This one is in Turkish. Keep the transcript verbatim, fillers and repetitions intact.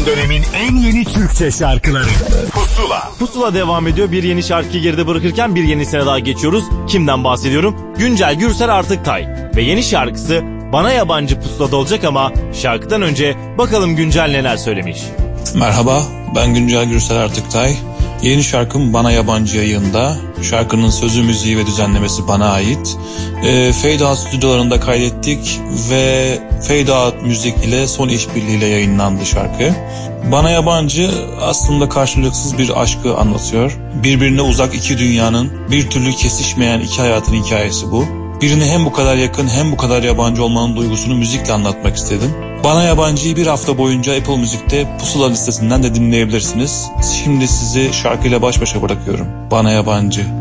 dönemin en yeni Türkçe şarkıları Pusula. Pusula devam ediyor. Bir yeni şarkıyı geride bırakırken bir yenisine daha geçiyoruz. Kimden bahsediyorum? Güncel Gürsel Artıktay. Ve yeni şarkısı Bana Yabancı Pusula'da olacak ama şarkıdan önce bakalım Güncel neler söylemiş. Merhaba, ben Güncel Gürsel Artıktay. Yeni şarkım Bana Yabancı yayında. Şarkının sözü, müziği ve düzenlemesi bana ait. E, Fade Out stüdyolarında kaydettik ve Fade Out müzik ile son işbirliğiyle yayınlandı şarkı. Bana Yabancı aslında karşılıksız bir aşkı anlatıyor. Birbirine uzak iki dünyanın bir türlü kesişmeyen iki hayatın hikayesi bu. Birine hem bu kadar yakın hem bu kadar yabancı olmanın duygusunu müzikle anlatmak istedim. Bana Yabancı'yı bir hafta boyunca Apple Müzik'te Pusula listesinden de dinleyebilirsiniz. Şimdi sizi şarkıyla baş başa bırakıyorum. Bana Yabancı.